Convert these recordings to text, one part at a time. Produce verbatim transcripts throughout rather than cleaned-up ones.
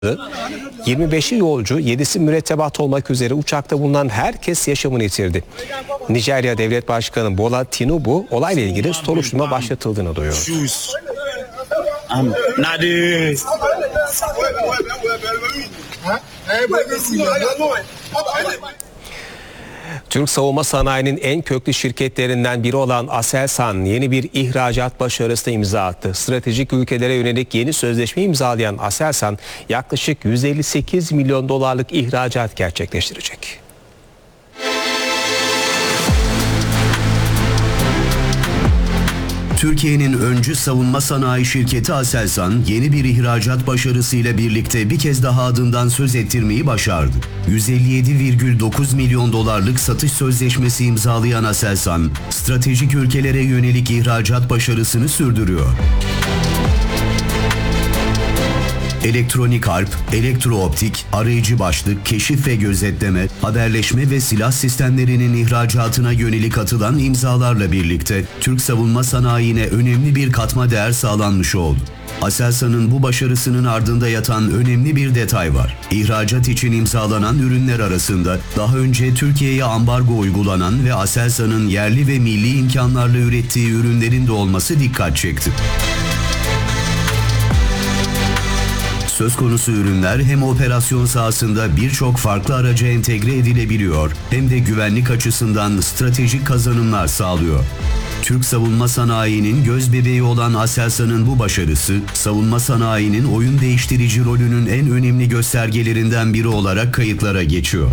yirmi beşi yolcu, yedisi mürettebat olmak üzere uçakta bulunan herkes yaşamını yitirdi. Nijerya Devlet Başkanı Bola Tinubu olayla ilgili soruşturma başlatıldığını duyurdu. Türk savunma sanayinin en köklü şirketlerinden biri olan Aselsan yeni bir ihracat başarısına imza attı. Stratejik ülkelere yönelik yeni sözleşme imzalayan Aselsan yaklaşık yüz elli sekiz milyon dolarlık ihracat gerçekleştirecek. Türkiye'nin öncü savunma sanayi şirketi Aselsan yeni bir ihracat başarısıyla birlikte bir kez daha adından söz ettirmeyi başardı. yüz elli yedi virgül dokuz milyon dolarlık satış sözleşmesi imzalayan Aselsan, stratejik ülkelere yönelik ihracat başarısını sürdürüyor. Elektronik harp, elektrooptik, arayıcı başlık, keşif ve gözetleme, haberleşme ve silah sistemlerinin ihracatına yönelik atılan imzalarla birlikte Türk savunma sanayine önemli bir katma değer sağlanmış oldu. Aselsan'ın bu başarısının ardında yatan önemli bir detay var. İhracat için imzalanan ürünler arasında daha önce Türkiye'ye ambargo uygulanan ve Aselsan'ın yerli ve milli imkanlarla ürettiği ürünlerin de olması dikkat çekti. Söz konusu ürünler hem operasyon sahasında birçok farklı araca entegre edilebiliyor hem de güvenlik açısından stratejik kazanımlar sağlıyor. Türk savunma sanayinin gözbebeği olan Aselsan'ın bu başarısı, savunma sanayinin oyun değiştirici rolünün en önemli göstergelerinden biri olarak kayıtlara geçiyor.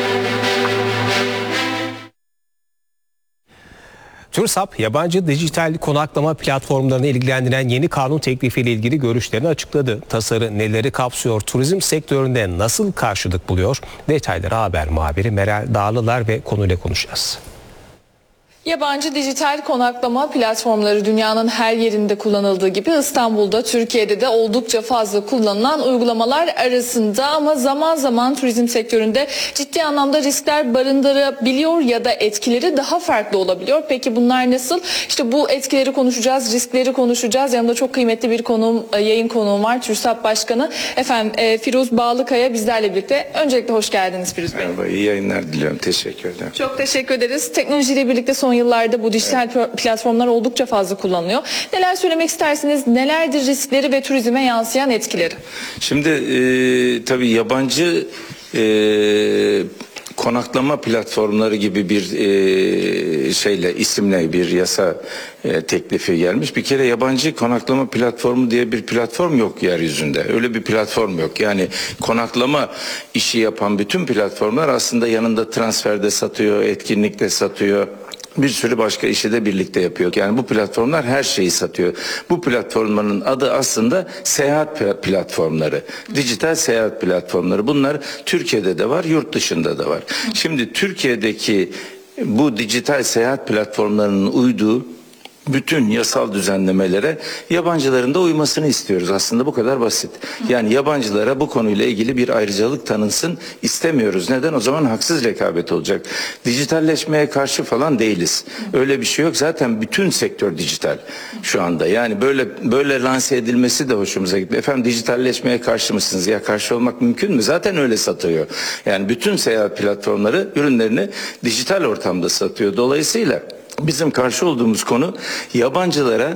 TÜRSAP, yabancı dijital konaklama platformlarını ilgilendiren yeni kanun teklifiyle ilgili görüşlerini açıkladı. Tasarı neleri kapsıyor, turizm sektöründe nasıl karşılık buluyor? Detayları haber muhabiri Meral Dağlılar ve konuyla konuşacağız. Yabancı dijital konaklama platformları dünyanın her yerinde kullanıldığı gibi İstanbul'da, Türkiye'de de oldukça fazla kullanılan uygulamalar arasında, ama zaman zaman turizm sektöründe ciddi anlamda riskler barındırabiliyor ya da etkileri daha farklı olabiliyor. Peki bunlar nasıl? İşte bu etkileri konuşacağız, riskleri konuşacağız. Yanımda çok kıymetli bir konuğum, yayın konuğum var. TÜRSAP Başkanı efendim e, Firuz Bağlıkaya bizlerle birlikte. Öncelikle hoş geldiniz Firuz Bey. Merhaba, iyi yayınlar diliyorum. Teşekkür ederim. Çok teşekkür ederiz. Teknolojiyle birlikte son yıllarda bu dijital evet. platformlar oldukça fazla kullanılıyor. Neler söylemek istersiniz? Nelerdir riskleri ve turizme yansıyan etkileri? Şimdi e, tabii yabancı e, konaklama platformları gibi bir e, şeyle, isimle bir yasa e, teklifi gelmiş. Bir kere yabancı konaklama platformu diye bir platform yok yeryüzünde. Öyle bir platform yok. Yani konaklama işi yapan bütün platformlar aslında yanında transferde satıyor, etkinlikle satıyor. Bir sürü başka işi de birlikte yapıyor. Yani bu platformlar her şeyi satıyor. Bu platformların adı aslında seyahat platformları. Dijital seyahat platformları. Bunlar Türkiye'de de var, yurt dışında da var. Şimdi Türkiye'deki bu dijital seyahat platformlarının uyduğu bütün yasal düzenlemelere yabancıların da uymasını istiyoruz. Aslında bu kadar basit. Yani yabancılara bu konuyla ilgili bir ayrıcalık tanınsın istemiyoruz. Neden? O zaman haksız rekabet olacak. Dijitalleşmeye karşı falan değiliz. Öyle bir şey yok. Zaten bütün sektör dijital şu anda. Yani böyle böyle lanse edilmesi de hoşumuza gitti. Efendim dijitalleşmeye karşı mısınız? Ya karşı olmak mümkün mü? Zaten öyle satıyor. Yani bütün seyahat platformları ürünlerini dijital ortamda satıyor. Dolayısıyla bizim karşı olduğumuz konu yabancılara,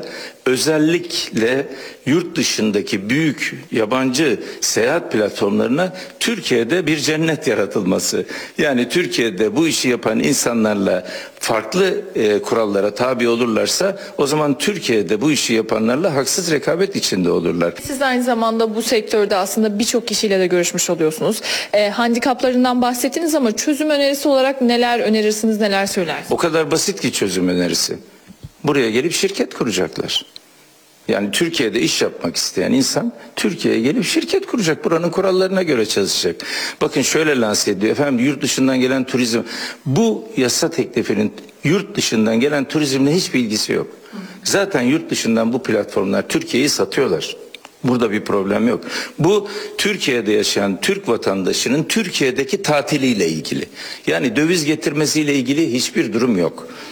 özellikle yurt dışındaki büyük yabancı seyahat platformlarına Türkiye'de bir cennet yaratılması. Yani Türkiye'de bu işi yapan insanlarla farklı e, kurallara tabi olurlarsa o zaman Türkiye'de bu işi yapanlarla haksız rekabet içinde olurlar. Siz aynı zamanda bu sektörde aslında birçok kişiyle de görüşmüş oluyorsunuz. E, handikaplarından bahsettiniz ama çözüm önerisi olarak neler önerirsiniz, neler söylersiniz? O kadar basit ki çözüm önerisi. Buraya gelip şirket kuracaklar. Yani Türkiye'de iş yapmak isteyen insan Türkiye'ye gelip şirket kuracak. Buranın kurallarına göre çalışacak. Bakın şöyle lanse ediyor. Efendim yurt dışından gelen turizm. Bu yasa teklifinin yurt dışından gelen turizmle hiçbir ilgisi yok. Zaten yurt dışından bu platformlar Türkiye'yi satıyorlar. Burada bir problem yok. Bu Türkiye'de yaşayan Türk vatandaşının Türkiye'deki tatiliyle ilgili. Yani döviz getirmesiyle ilgili hiçbir durum yok.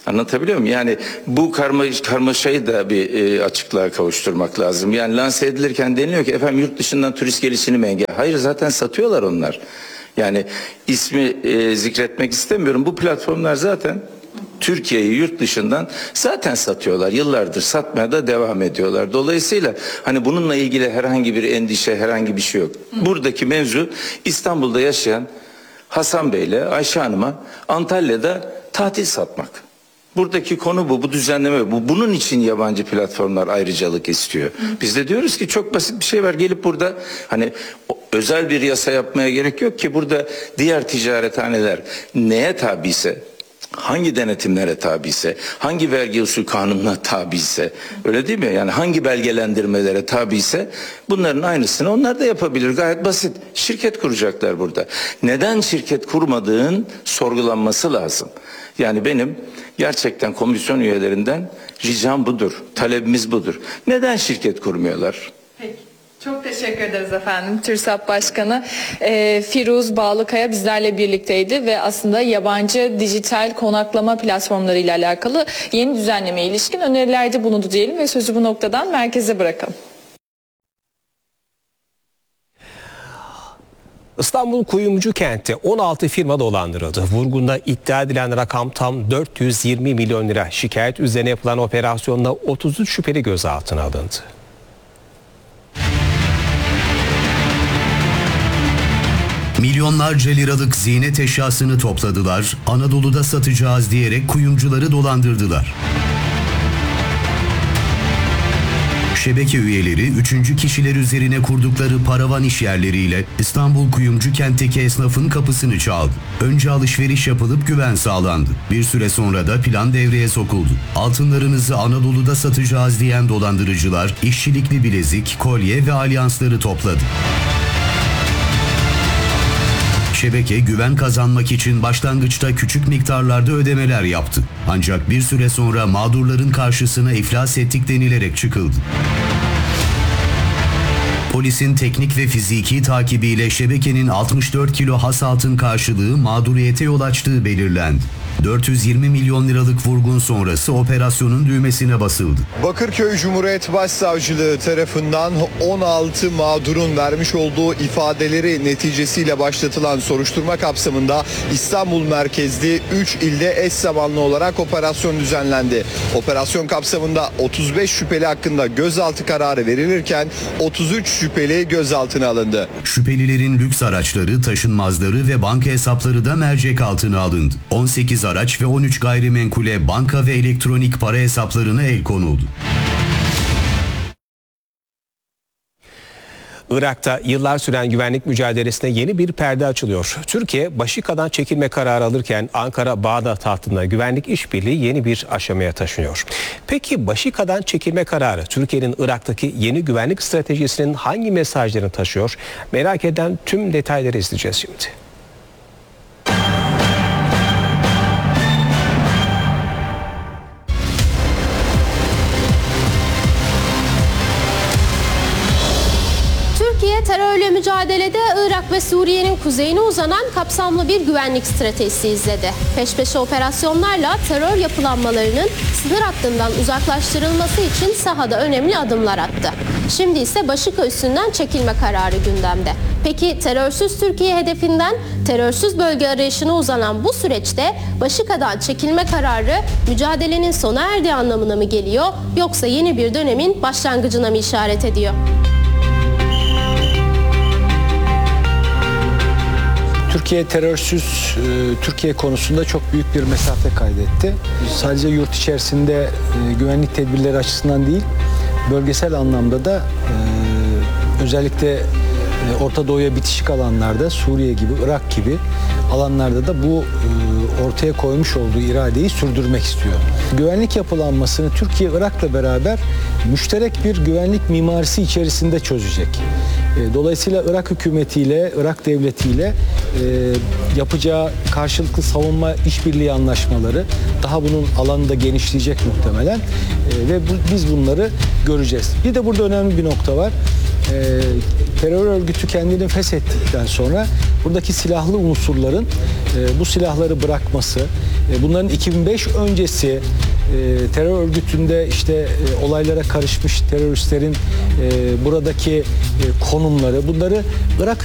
Anlatabiliyor muyum? Yani bu karma, karmaşayı da bir e, açıklığa kavuşturmak lazım. Yani lanse edilirken deniliyor ki efendim yurt dışından turist gelişini mi engel? Hayır, zaten satıyorlar onlar. Yani ismi e, zikretmek istemiyorum. Bu platformlar zaten Türkiye'yi yurt dışından zaten satıyorlar. Yıllardır satmaya da devam ediyorlar. Dolayısıyla hani bununla ilgili herhangi bir endişe, herhangi bir şey yok. Buradaki mevzu İstanbul'da yaşayan Hasan Bey ile Ayşe Hanım'a Antalya'da tatil satmak. Buradaki konu bu, bu düzenleme bu. Bunun için yabancı platformlar ayrıcalık istiyor. Biz de diyoruz ki çok basit bir şey var. Gelip burada hani özel bir yasa yapmaya gerek yok ki, burada diğer ticarethaneler neye tabiyse, hangi denetimlere tabiyse, hangi vergi usul kanununa tabiyse, öyle değil mi? Yani hangi belgelendirmelere tabiyse bunların aynısını onlar da yapabilir. Gayet basit. Şirket kuracaklar burada. Neden şirket kurmadığın sorgulanması lazım. Yani benim gerçekten komisyon üyelerinden ricam budur. Talebimiz budur. Neden şirket kurmuyorlar? Peki. Çok teşekkür ederiz efendim. TÜRSAP Başkanı e, Firuz Bağlıkaya bizlerle birlikteydi ve aslında yabancı dijital konaklama platformları ile alakalı yeni düzenlemeye ilişkin önerilerde bulundu diyelim ve sözü bu noktadan merkeze bırakalım. İstanbul Kuyumcu Kent'te on altı firma dolandırıldı. Vurgunda iddia edilen rakam tam dört yüz yirmi milyon lira. Şikayet üzerine yapılan operasyonda otuz üç şüpheli gözaltına alındı. Milyonlarca liralık ziynet eşyasını topladılar, Anadolu'da satacağız diyerek kuyumcuları dolandırdılar. Şebeke üyeleri üçüncü kişiler üzerine kurdukları paravan işyerleriyle İstanbul Kuyumcu Kent'teki esnafın kapısını çaldı. Önce alışveriş yapılıp güven sağlandı. Bir süre sonra da plan devreye sokuldu. Altınlarınızı Anadolu'da satacağız diyen dolandırıcılar işçilikli bilezik, kolye ve alyansları topladı. Şebeke güven kazanmak için başlangıçta küçük miktarlarda ödemeler yaptı. Ancak bir süre sonra mağdurların karşısına iflas ettik denilerek çıkıldı. Polisin teknik ve fiziki takibiyle şebekenin altmış dört kilo has altın karşılığı mağduriyete yol açtığı belirlendi. dört yüz yirmi milyon liralık vurgun sonrası operasyonun düğmesine basıldı. Bakırköy Cumhuriyet Başsavcılığı tarafından on altı mağdurun vermiş olduğu ifadeleri neticesiyle başlatılan soruşturma kapsamında İstanbul merkezli üç ilde eş zamanlı olarak operasyon düzenlendi. Operasyon kapsamında otuz beş şüpheli hakkında gözaltı kararı verilirken otuz üç şüpheli gözaltına alındı. Şüphelilerin lüks araçları, taşınmazları ve banka hesapları da mercek altına alındı. on sekiz araç ve on üç gayrimenkule, banka ve elektronik para hesaplarına el konuldu. Irak'ta yıllar süren güvenlik mücadelesine yeni bir perde açılıyor. Türkiye Başika'dan çekilme kararı alırken Ankara-Bağdat hattında güvenlik işbirliği yeni bir aşamaya taşınıyor. Peki Başika'dan çekilme kararı Türkiye'nin Irak'taki yeni güvenlik stratejisinin hangi mesajlarını taşıyor? Merak eden tüm detayları izleyeceğiz şimdi. Türkiye terörle mücadelede Irak ve Suriye'nin kuzeyine uzanan kapsamlı bir güvenlik stratejisi izledi. Peş peşe operasyonlarla terör yapılanmalarının sınır hattından uzaklaştırılması için sahada önemli adımlar attı. Şimdi ise Başika üssünden çekilme kararı gündemde. Peki terörsüz Türkiye hedefinden terörsüz bölge arayışına uzanan bu süreçte Başika'dan çekilme kararı mücadelenin sona erdiği anlamına mı geliyor, yoksa yeni bir dönemin başlangıcına mı işaret ediyor? Türkiye terörsüz e, Türkiye konusunda çok büyük bir mesafe kaydetti. Sadece yurt içerisinde e, güvenlik tedbirleri açısından değil, bölgesel anlamda da e, özellikle e, Orta Doğu'ya bitişik alanlarda, Suriye gibi, Irak gibi alanlarda da bu e, ortaya koymuş olduğu iradeyi sürdürmek istiyor. Güvenlik yapılanmasını Türkiye, Irak'la beraber müşterek bir güvenlik mimarisi içerisinde çözecek. Dolayısıyla Irak hükümetiyle, Irak devletiyle e, yapacağı karşılıklı savunma işbirliği anlaşmaları daha bunun alanı da genişleyecek muhtemelen e, ve bu, biz bunları göreceğiz. Bir de burada önemli bir nokta var. e, terör örgütü kendini feshettikten sonra buradaki silahlı unsurların e, bu silahları bırakması, e, bunların iki bin beş öncesi e, terör örgütünde işte e, olaylara karışmış teröristlerin e, buradaki e, konumları, bunları Irak